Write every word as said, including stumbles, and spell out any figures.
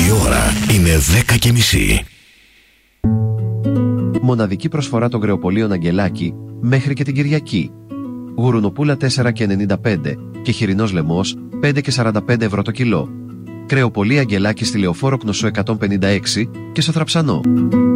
Η ώρα είναι δέκα και μισή. Μοναδική προσφορά των κρεοπολίων Αγγελάκη μέχρι και την Κυριακή. Γουρουνοπούλα τέσσερα και ενενήντα πέντε και χοιρινός λαιμός πέντε και σαράντα πέντε ευρώ το κιλό. Κρεοπολία Αγγελάκη στη Λεωφόρο Κνωσό εκατόν πενήντα έξι και στο Θραψανό.